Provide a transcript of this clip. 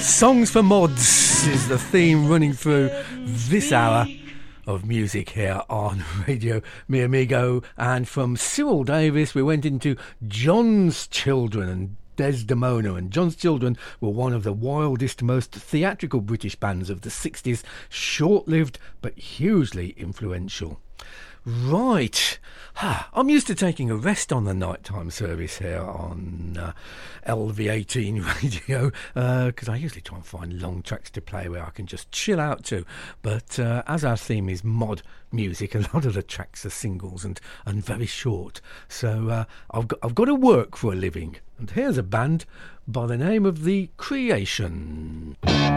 Songs for Mods is the theme running through this hour of music here on Radio Mi Amigo. And from Cyril Davis we went into John's Children and Desdemona, and John's Children were one of the wildest, most theatrical British bands of the 60s, short-lived but hugely influential. Right, I'm used to taking a rest on the nighttime service here on LV18 radio, because I usually try and find long tracks to play where I can just chill out to. But as our theme is mod music, a lot of the tracks are singles and very short. So I've got to work for a living. And here's a band by the name of The Creation.